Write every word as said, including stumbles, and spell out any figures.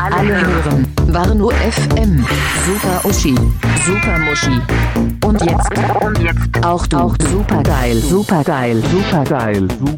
Alle hören Warnow F M. Super Uschi, Super Muschi. Und jetzt, und jetzt auch du. Auch supergeil, supergeil, supergeil, supergeil.